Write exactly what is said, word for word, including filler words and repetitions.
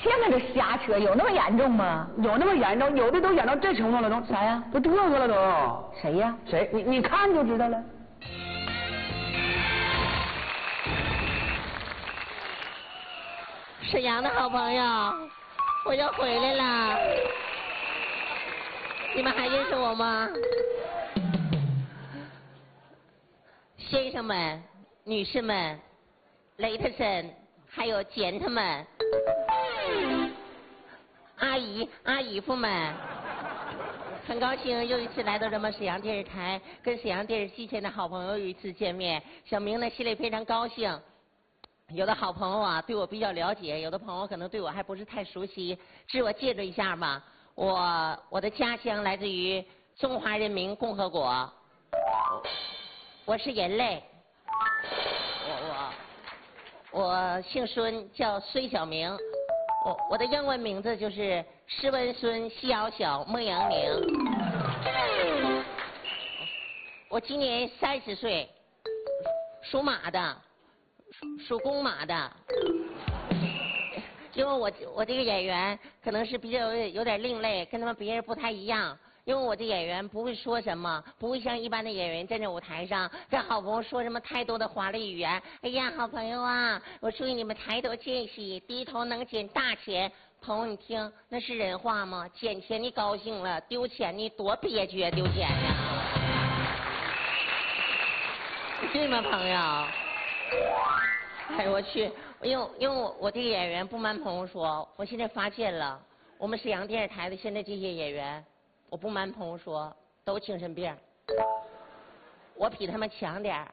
现在这瞎扯有那么严重吗？ 有那么严重？有的都演到这程度了，都啥呀？ 都嘚瑟了都。 谁呀？ 谁？你你看就知道了。 沈阳的好朋友，我又回来了。你们还认识我吗？先生们、女士们、雷特森，还有简特们、阿姨、阿姨夫们，很高兴又一次来到咱们沈阳电视台，跟沈阳电视机前的好朋友又一次见面。小明呢，心里非常高兴。有的好朋友啊，对我比较了解；有的朋友可能对我还不是太熟悉。自我介绍一下吧，我我的家乡来自于中华人民共和国，我是人类。我我我姓孙，叫孙小明。我我的英文名字就是施文孙西敖小孟阳明。我今年三十岁，属马的。属公马的，因为我我这个演员可能是比较有有点另类，跟他们别人不太一样。因为我这演员不会说什么，不会像一般的演员站在舞台上跟好朋友说什么太多的华丽语言。哎呀，好朋友啊，我祝你们抬头见喜，低头能捡大钱。朋友，你听，那是人话吗？捡钱你高兴了，丢钱你多憋屈，丢钱呀，对吗，朋友？哎，我去，因为因为我我这个演员不瞒朋友说，我现在发现了，我们沈阳电视台的现在这些演员，我不瞒朋友说，都精神病。我比他们强点儿，